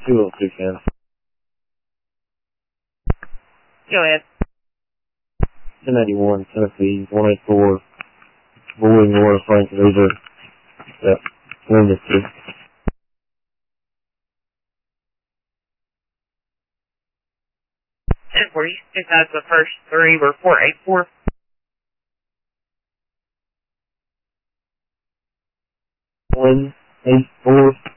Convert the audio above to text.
202 Ken. Go ahead. 1081 Tennessee 184 Boyd North Frank Loser. Yep. Windows 2. 1046 has the first three were 484. 184.